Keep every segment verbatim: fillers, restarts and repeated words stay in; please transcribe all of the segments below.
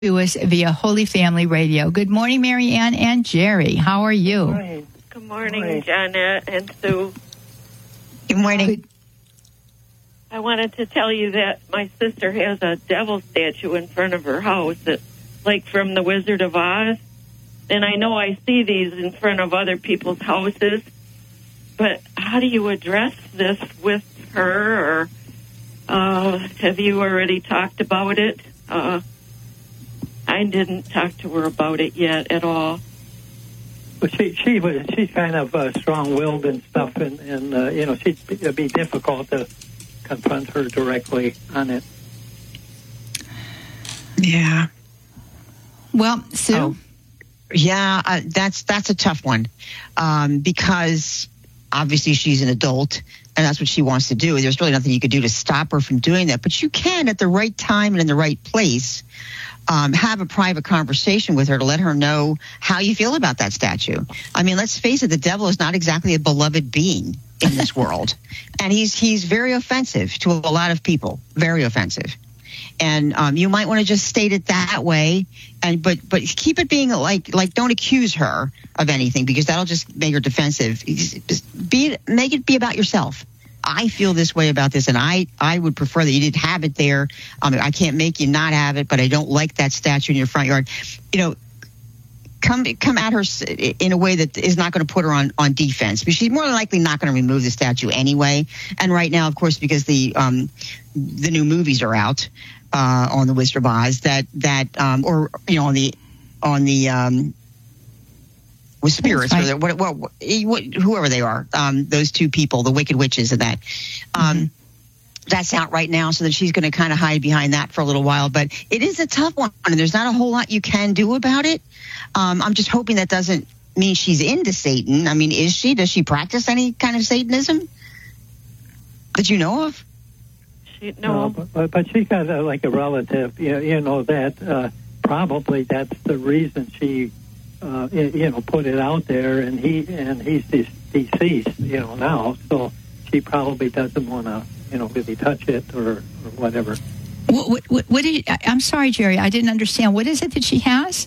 to us via Holy Family Radio. Good morning, Mary Ann and Jerry. How are you? Good morning, Good morning, Janet and Sue. Good morning. Good. I wanted to tell you that my sister has a devil statue in front of her house, that, like from The Wizard of Oz. And I know I see these in front of other people's houses. But how do you address this with her? Or uh, have you already talked about it? Uh, I didn't talk to her about it yet at all. Well, she she was she's kind of uh, strong-willed and stuff, and and uh, you know she'd be, it'd be difficult to confront her directly on it. Yeah. Well, Sue. Oh. Yeah, uh, that's that's a tough one um, because obviously she's an adult and that's what she wants to do. There's really nothing you could do to stop her from doing that, but you can at the right time and in the right place. Um, have a private conversation with her to let her know how you feel about that statue. I mean, let's face it, the devil is not exactly a beloved being in this world. And he's he's very offensive to a lot of people, very offensive. And um, you might want to just state it that way, and but but keep it being like like don't accuse her of anything because that'll just make her defensive. Just be make it be about yourself. I feel this way about this, and I, I would prefer that you didn't have it there. Um, I can't make you not have it, but I don't like that statue in your front yard. You know, come come at her in a way that is not going to put her on, on defense, because she's more than likely not going to remove the statue anyway. And right now, of course, because the um, the new movies are out uh, on the Wizard of Oz, that that um, or you know on the on the um, with spirits, right. or what, what, what, whoever they are, um, those two people, the Wicked Witches and that. Um, mm-hmm. That's out right now, so that she's going to kind of hide behind that for a little while. But it is a tough one, and there's not a whole lot you can do about it. Um, I'm just hoping that doesn't mean she's into Satan. I mean, is she? Does she practice any kind of Satanism that you know of? She, no. no but, but she's got uh, like a relative, you know, you know that uh, probably that's the reason she... Uh, you know, put it out there, and he and he's de- deceased, you know, now. So she probably doesn't want to, you know, really touch it or, or whatever. What, what, what did, I'm sorry, Jerry, I didn't understand. What is it that she has?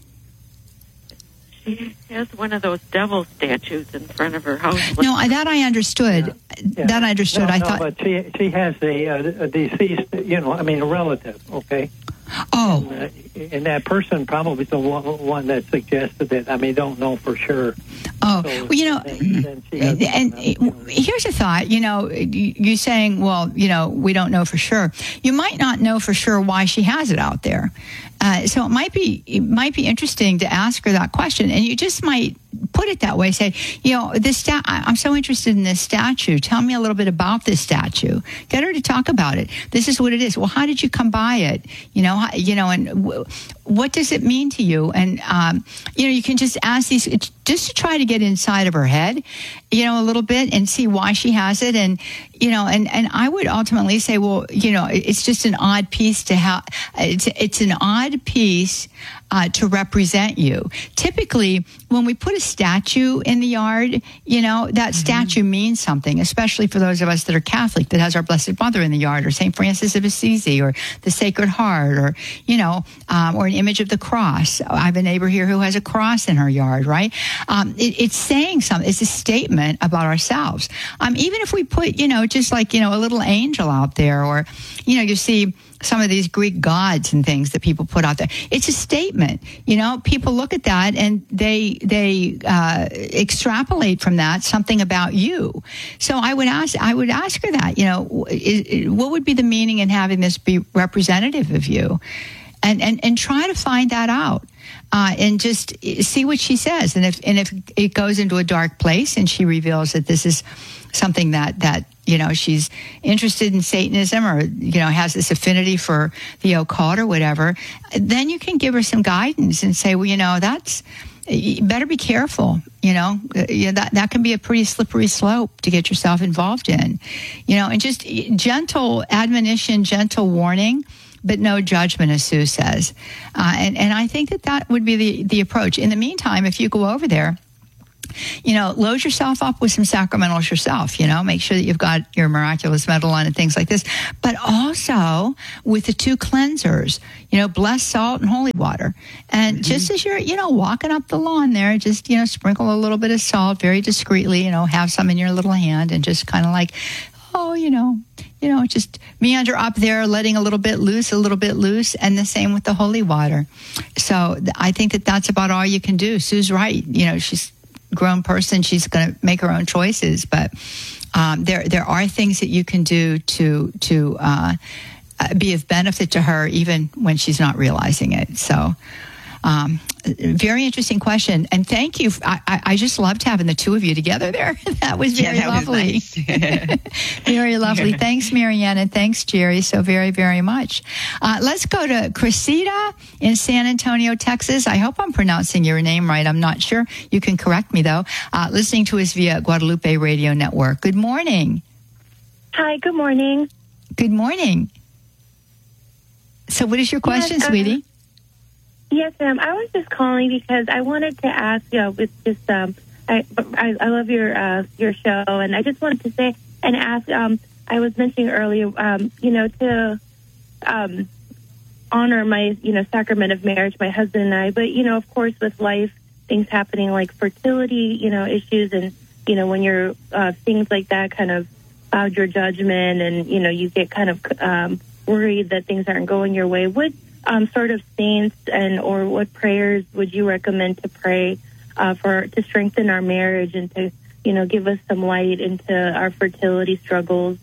She has one of those devil statues in front of her house. No, that I understood. Yeah. Yeah. That I understood. No, I no, thought, but she she has a, a deceased, you know, I mean, a relative. Okay. Oh. And, uh, and that person probably is the one, one that suggested it. I mean, don't know for sure. Oh, so, well, you know, then, then and, and you know, here's a thought. You know, you saying, well, you know, we don't know for sure. You might not know for sure why she has it out there. Uh, so it might be it might be interesting to ask her that question, and you just might put it that way. Say, you know, this sta- I'm so interested in this statue. Tell me a little bit about this statue. Get her to talk about it. This is what it is. Well, how did you come by it? You know, how, you know, and w- what does it mean to you? And um, you know, you can just ask these just to try to get inside of her head, you know, a little bit and see why she has it. And you know, and and I would ultimately say, well, you know, it's just an odd piece to have. It's it's an odd piece uh, to represent you. Typically, when we put a statue in the yard, you know, that mm-hmm. statue means something, especially for those of us that are Catholic, that has our Blessed Mother in the yard, or Saint Francis of Assisi, or the Sacred Heart, or, you know, um, or an image of the cross. I have a neighbor here who has a cross in her yard, right? Um, it, it's saying something. It's a statement about ourselves. Um, even if we put, you know, just like, you know, a little angel out there, or, you know, you see some of these Greek gods and things that people put out there. It's a statement. You know, people look at that and they they uh, extrapolate from that something about you. So I would ask I would ask her that. You know, is, what would be the meaning in having this be representative of you, and and and try to find that out. Uh, and just see what she says. And if and if it goes into a dark place and she reveals that this is something that, that you know, she's interested in Satanism, or, you know, has this affinity for the occult or whatever, then you can give her some guidance and say, well, you know, that's, you better be careful. You know, yeah, that, that can be a pretty slippery slope to get yourself involved in, you know, and just gentle admonition, gentle warning, but no judgment, as Sue says. Uh, and, and I think that that would be the, the approach. In the meantime, if you go over there you know, load yourself up with some sacramentals yourself, you know, make sure that you've got your miraculous medal on and things like this. But also with the two cleansers, you know, blessed salt and holy water. And mm-hmm. just as you're, you know, walking up the lawn there, just, you know, sprinkle a little bit of salt very discreetly, you know, have some in your little hand and just kind of like, oh, you know, you know, just meander up there, letting a little bit loose, a little bit loose, and the same with the holy water. So I think that that's about all you can do. Sue's right. You know, she's grown person, she's going to make her own choices, but um, there there are things that you can do to to uh, be of benefit to her even when she's not realizing it. So um, very interesting question, and thank you. I, I just loved having the two of you together there. That was very yeah, that lovely. Was nice. Very lovely. Thanks, Marianne, and thanks, Jerry, so very, very much. Uh, let's go to Cressida in San Antonio, Texas. I hope I'm pronouncing your name right. I'm not sure. You can correct me, though. Uh, listening to us via Guadalupe Radio Network. Good morning. Hi, good morning. Good morning. So what is your question, yes, uh, sweetie? Yes, ma'am. I was just calling because I wanted to ask, you know, it's just, um, I, I, I love your uh, your show, and I just wanted to say and ask, um, I was mentioning earlier, um, you know, to um, honor my, you know, sacrament of marriage, my husband and I, but, you know, of course, with life, things happening like fertility, you know, issues, and, you know, when you're, uh, things like that kind of cloud your judgment, and, you know, you get kind of um, worried that things aren't going your way. Would Um, sort of saints and or what prayers would you recommend to pray uh, for to strengthen our marriage and to, you know, give us some light into our fertility struggles?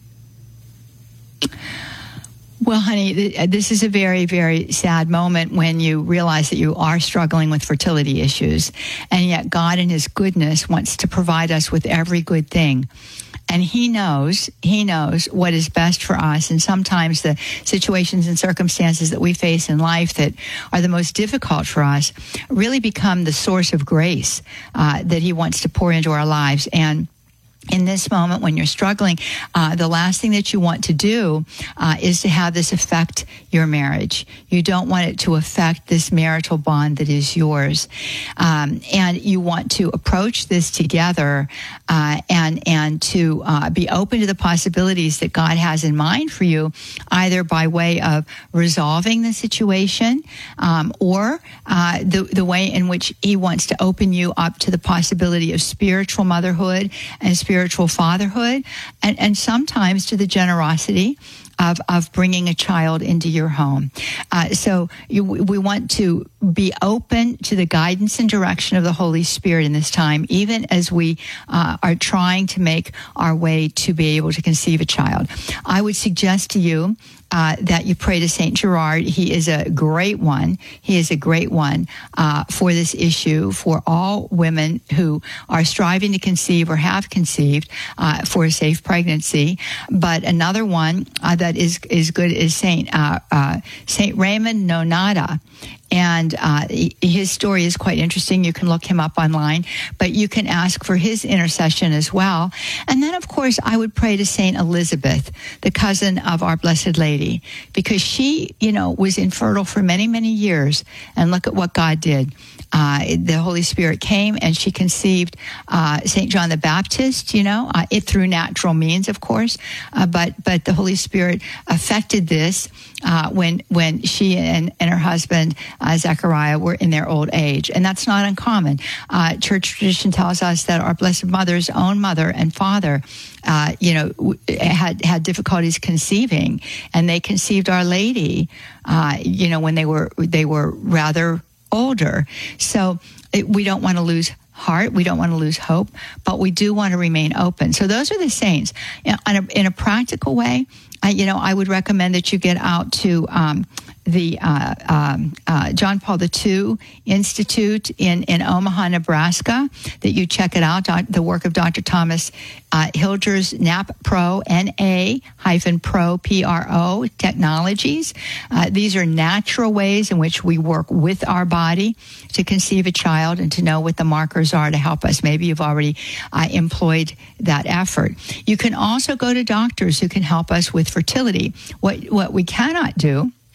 Well, honey, this is a very, very sad moment when you realize that you are struggling with fertility issues, and yet God in His goodness wants to provide us with every good thing. And he knows, he knows what is best for us. And sometimes the situations and circumstances that we face in life that are the most difficult for us really become the source of grace uh, that he wants to pour into our lives. And in this moment, when you're struggling, uh, the last thing that you want to do uh, is to have this affect your marriage. You don't want it to affect this marital bond that is yours. Um, and you want to approach this together uh, and, and to uh, be open to the possibilities that God has in mind for you, either by way of resolving the situation um, or uh, the, the way in which he wants to open you up to the possibility of spiritual motherhood and spiritual spiritual fatherhood, and, and sometimes to the generosity of, of bringing a child into your home. Uh, so you, we want to be open to the guidance and direction of the Holy Spirit in this time, even as we uh, are trying to make our way to be able to conceive a child. I would suggest to you Uh, that you pray to Saint Gerard. He is a great one. He is a great one uh, for this issue, for all women who are striving to conceive or have conceived uh, for a safe pregnancy. But another one uh, that is is good is Saint uh, uh, Saint Raymond Nonata. And uh, his story is quite interesting. You can look him up online, but you can ask for his intercession as well. And then, of course, I would pray to Saint Elizabeth, the cousin of our Blessed Lady, because she, you know, was infertile for many, many years. And look at what God did. Uh, the Holy Spirit came and she conceived uh, Saint John the Baptist, you know, uh, it through natural means, of course. Uh, but but the Holy Spirit affected this uh, when when she and, and her husband, uh, Zechariah, were in their old age. And that's not uncommon. Uh, church tradition tells us that our Blessed Mother's own mother and father, uh, you know, had, had difficulties conceiving. And they conceived Our Lady, uh, you know, when they were they were rather older. So it, we don't want to lose heart. We don't want to lose hope, but we do want to remain open. So those are the saints. In a, in a practical way, I, you know, I would recommend that you get out to um, the uh, um, uh, John Paul the Second Institute in, in Omaha, Nebraska, that you check it out, the work of Doctor Thomas uh, Hilger's NAPPRO, N A hyphen pro, P R O, technologies. Uh, these are natural ways in which we work with our body to conceive a child and to know what the markers are to help us. Maybe you've already uh, employed that effort. You can also go to doctors who can help us with fertility. What, what we cannot do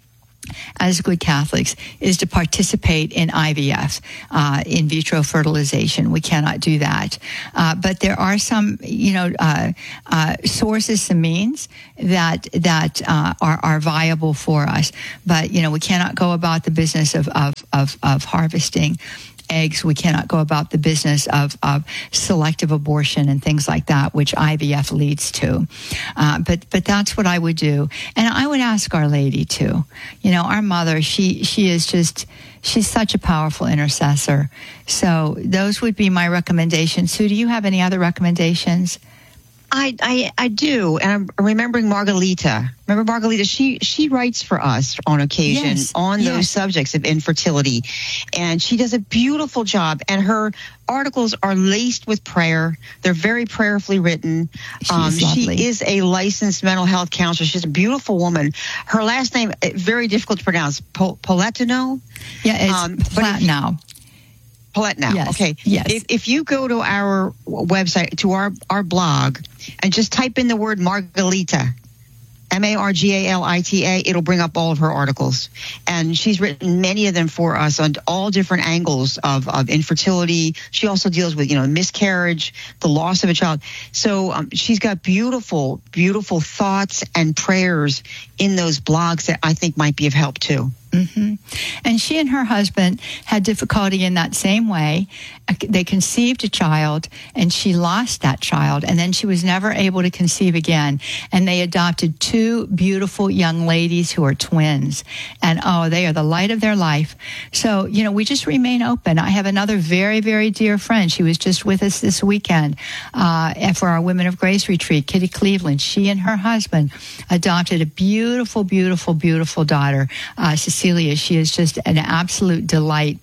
as good Catholics, is to participate in I V F, uh, in vitro fertilization. We cannot do that. Uh, but there are some, you know, uh, uh, sources, some means that that uh, are, are viable for us. But, you know, we cannot go about the business of, of, of, of harvesting eggs. We cannot go about the business of, of selective abortion and things like that, which I V F leads to. Uh, but but that's what I would do. And I would ask Our Lady too. You know, our mother, she she is just, she's such a powerful intercessor. So those would be my recommendations. Sue, do you have any other recommendations? I, I I do, and I'm remembering Margarita. Remember Margarita? She she writes for us on occasion Yes, on yes. those subjects of infertility, and she does a beautiful job. And her articles are laced with prayer. They're very prayerfully written. Um, She's lovely. She is a licensed mental health counselor. She's a beautiful woman. Her last name eh, very difficult to pronounce. Pol- Poletino. Yeah, it's Um, but if- Platnow. Paletno. Yes, Okay. yes. If, if you go to our w- website, to our, our blog, and just type in the word Margalita, M A R G A L I T A, it'll bring up all of her articles. And she's written many of them for us on all different angles of, of infertility. She also deals with, you know, miscarriage, the loss of a child. So um, she's got beautiful, beautiful thoughts and prayers in those blogs that I think might be of help too. Mm-hmm. And she and her husband had difficulty in that same way. They conceived a child, and she lost that child, and then she was never able to conceive again. And they adopted two beautiful young ladies who are twins. And, oh, they are the light of their life. So, you know, we just remain open. I have another very, very dear friend. She was just with us this weekend uh, for our Women of Grace retreat, Kitty Cleveland. She and her husband adopted a beautiful, beautiful, beautiful daughter, uh, Cecilia. She is just an absolute delight.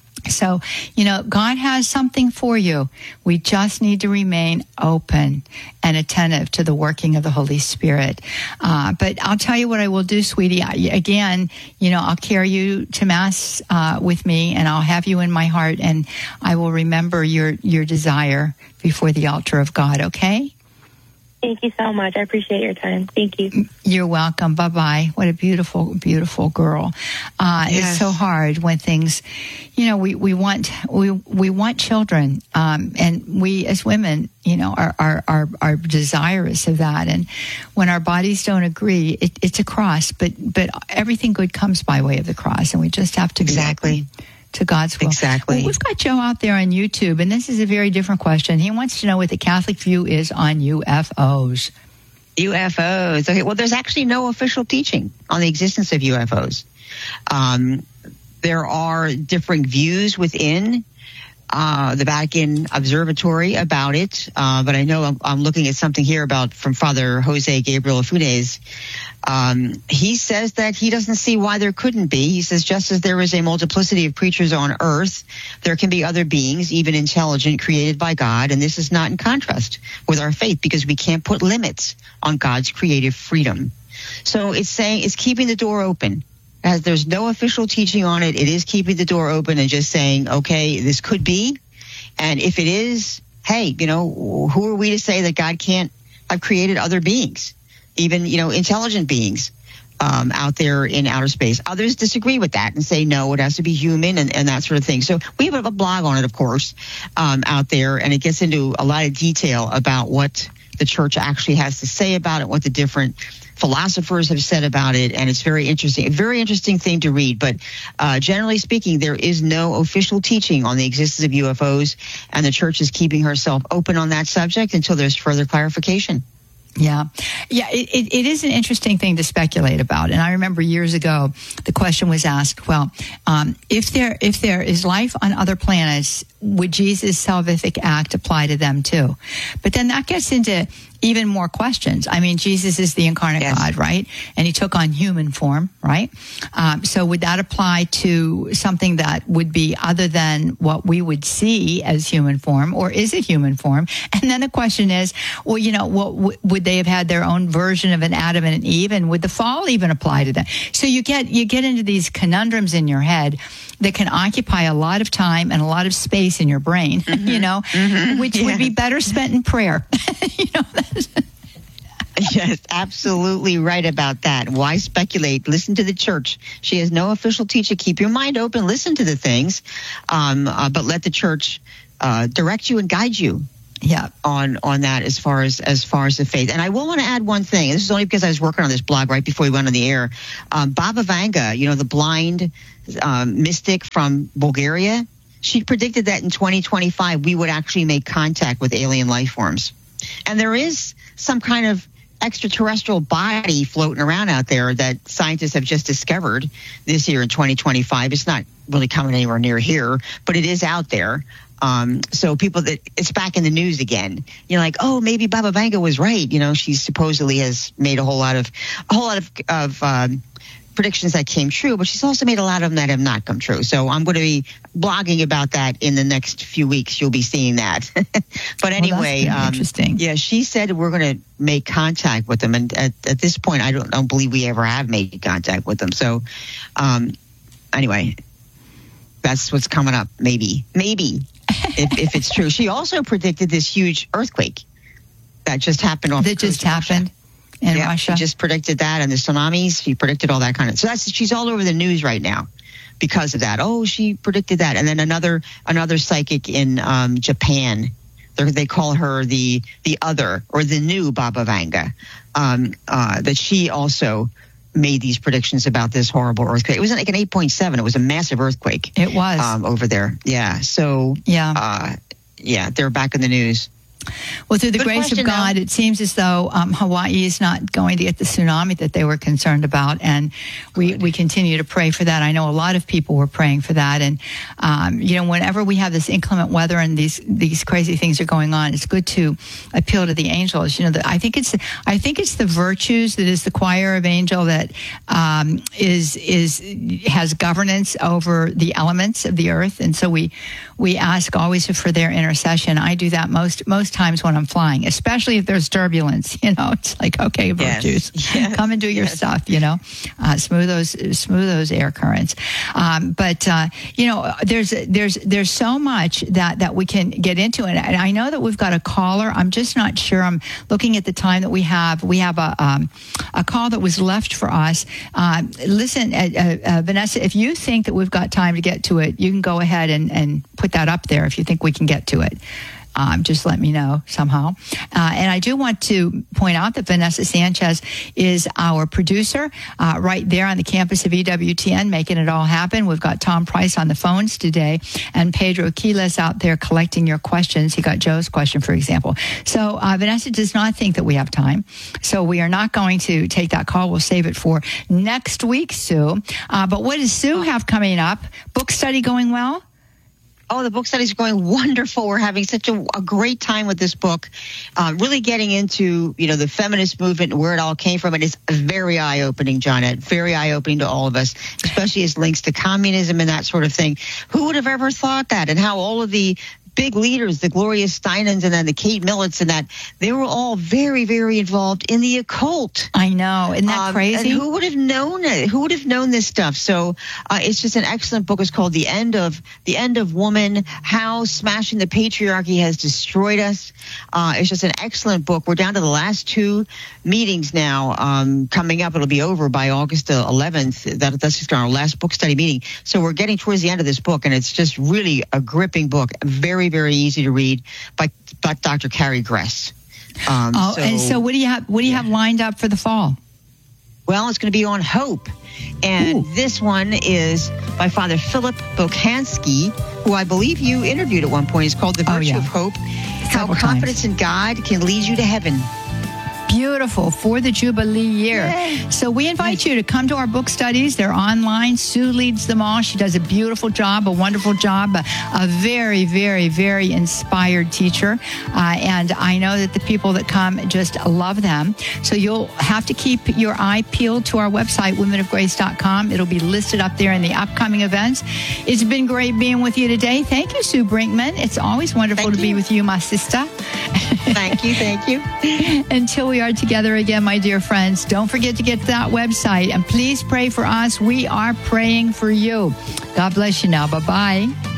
So, you know, God has something for you. We just need to remain open and attentive to the working of the Holy Spirit. Uh, but I'll tell you what I will do, sweetie. I, again, you know, I'll carry you to Mass uh, with me, and I'll have you in my heart, and I will remember your, your desire before the altar of God, okay? Thank you so much. I appreciate your time. Thank you. You're welcome. Bye-bye. What a beautiful, beautiful girl. Uh, Yes. It's so hard when things, you know, we, we want, we, we want children. Um, and we as women, you know, are, are, are, are desirous of that. And when our bodies don't agree, it, it's a cross, but, but everything good comes by way of the cross. And we just have to be Exactly. open to God's will. Exactly. Well, we've got Joe out there on YouTube, and this is a very different question. He wants to know what the Catholic view is on U F Os. U F Os. Okay, well, there's actually no official teaching on the existence of U F Os. Um, there are different views within uh, the Vatican Observatory about it, uh, but I know I'm, I'm looking at something here about from Father Jose Gabriel Funes. Um, he says that he doesn't see why there couldn't be. He says just as there is a multiplicity of creatures on earth, there can be other beings, even intelligent, created by God, and this is not in contrast with our faith because we can't put limits on God's creative freedom. So it's saying it's keeping the door open. As there's no official teaching on it, it is keeping the door open and just saying, okay, this could be. And if it is, hey, you know, who are we to say that God can't have created other beings, even, you know, intelligent beings um, out there in outer space? Others disagree with that and say, no, it has to be human and, and that sort of thing. So we have a blog on it, of course, um, out there, and it gets into a lot of detail about what the church actually has to say about it, what the different philosophers have said about it, and it's very interesting. A very interesting thing to read. But uh, generally speaking, there is no official teaching on the existence of U F Os, and the church is keeping herself open on that subject until there's further clarification. Yeah. Yeah, it, it, it is an interesting thing to speculate about. And I remember years ago, the question was asked, well, um, if there if there is life on other planets, would Jesus' salvific act apply to them too? But then that gets into even more questions. I mean, Jesus is the incarnate Yes. God, right? And he took on human form, right? Um, so would that apply to something that would be other than what we would see as human form, or is it human form? And then the question is, well, you know, what w- would they have had their own version of an Adam and an Eve, and would the fall even apply to them? So you get you get into these conundrums in your head that can occupy a lot of time and a lot of space in your brain, mm-hmm. you know, mm-hmm. which yeah. would be better spent in prayer. you know. Yes, absolutely right about that. Why speculate? Listen to the church. She has no official teaching. Keep your mind open. Listen to the things, um, uh, but let the church uh, direct you and guide you. Yeah, on on that as far as as far as the faith. And I will want to add one thing. This is only because I was working on this blog right before we went on the air. Um, Baba Vanga, you know, the blind um, mystic from Bulgaria, she predicted that in twenty twenty-five we would actually make contact with alien life forms. And there is some kind of extraterrestrial body floating around out there that scientists have just discovered this year in twenty twenty-five. It's not really coming anywhere near here, but it is out there. Um, so people that it's back in the news again, you're like, oh, maybe Baba Vanga was right. You know, she supposedly has made a whole lot of a whole lot of, of um, predictions that came true, but she's also made a lot of them that have not come true. So I'm going to be blogging about that in the next few weeks. You'll be seeing that. But anyway, well, um, interesting. Yeah, she said we're going to make contact with them, and at, at this point, I don't, don't believe we ever have made contact with them. So, um, anyway, that's what's coming up. Maybe, maybe. if, if it's true. She also predicted this huge earthquake that just happened off that just happened in yeah, Russia. She just predicted that, and the tsunamis. She predicted all that kind of. So that's she's all over the news right now because of that. Oh, she predicted that, and then another another psychic in um, Japan. They're, they call her the the other or the new Baba Vanga. Um, uh, that she also made these predictions about this horrible earthquake. It wasn't like an eight point seven. It was a massive earthquake. It was. Um, over there. Yeah. So, yeah. Uh, yeah, they're back in the news. Well, through the Good grace of question, God, though. it seems as though um, Hawaii is not going to get the tsunami that they were concerned about, and we, we continue to pray for that. I know a lot of people were praying for that, and um, you know, whenever we have this inclement weather and these these crazy things are going on, it's good to appeal to the angels. You know, the, I think it's I think it's the virtues that is the choir of angel that um, is is has governance over the elements of the earth, and so we we ask always for their intercession. I do that most most times when I'm flying, especially if there's turbulence. You know, it's like, okay, virtues, yes. Yes. come and do your yes. stuff. You know, uh, smooth those smooth those air currents. Um, but uh, you know, there's there's there's so much that that we can get into, and, and I know that we've got a caller. I'm just not sure. I'm looking at the time that we have. We have a um, a call that was left for us. Uh, listen, uh, uh, Vanessa, if you think that we've got time to get to it, you can go ahead and, and put that up there if you think we can get to it. Um, just let me know somehow. Uh, and I do want to point out that Vanessa Sanchez is our producer uh, right there on the campus of E W T N, making it all happen. We've got Tom Price on the phones today and Pedro Quiles out there collecting your questions. He got Joe's question, for example. So uh, Vanessa does not think that we have time. So we are not going to take that call. We'll save it for next week, Sue. Uh, but what does Sue have coming up? Book study going well? Oh, the book studies are going wonderful. We're having such a, a great time with this book, uh, really getting into, you know, the feminist movement and where it all came from. And it's very eye-opening, Johnette, very eye-opening to all of us, especially as links to communism and that sort of thing. Who would have ever thought that? And how all of the big leaders, the Gloria Steinens and then the Kate Millets and that, they were all very, very involved in the occult. I know. Isn't that um, crazy? And who would have known it? Who would have known this stuff? So uh, it's just an excellent book. It's called The End of The End of Woman, How Smashing the Patriarchy Has Destroyed Us. Uh, it's just an excellent book. We're down to the last two meetings now um, coming up. It'll be over by August eleventh. That, that's just our last book study meeting. So we're getting towards the end of this book, and it's just really a gripping book. Very, very easy to read by, by Doctor Carrie Gress. Um, oh, so, and so what do you have? What do you yeah. have lined up for the fall? Well, it's going to be on hope, and Ooh. This one is by Father Philip Bokansky, who I believe you interviewed at one point. It's called "The Virtue oh, yeah. of Hope: How Several Confidence times. in God Can Lead You to Heaven." Beautiful for the Jubilee year. Yay. So we invite you to come to our book studies. They're online. Sue leads them all. She does a beautiful job, a wonderful job, a, a very, very, very inspired teacher. Uh, and I know that the people that come just love them. So you'll have to keep your eye peeled to our website, women of grace dot com. It'll be listed up there in the upcoming events. It's been great being with you today. Thank you, Sue Brinkman. It's always wonderful Thank to you. be with you, my sister. Thank you, thank you. Until we are together again, my dear friends, don't forget to get to that website and please pray for us. We are praying for you. God bless you now. Bye-bye.